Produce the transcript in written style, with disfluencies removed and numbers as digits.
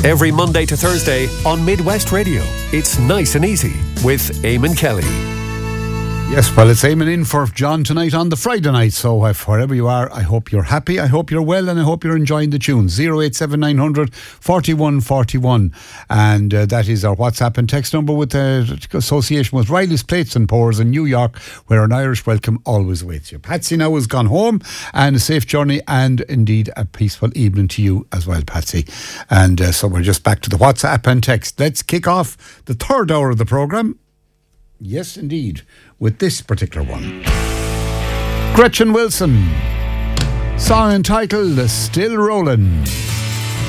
Every Monday to Thursday on Midwest Radio. It's Nice and Easy with Eamon Kelly. Yes, well, it's Eamon in for John tonight on the Friday night. So wherever you are, I hope you're happy, I hope you're well, and I hope you're enjoying the tunes. 087900 4141. And that is our WhatsApp and text number with the association with Riley's Plates and Pours in New York, where an Irish welcome always awaits you. Patsy now has gone home, and a safe journey and indeed a peaceful evening to you as well, Patsy. And so we're just back to the WhatsApp and text. Let's kick off the third hour of the programme. Yes, indeed, with this particular one. Gretchen Wilson, song entitled Still Rollin'.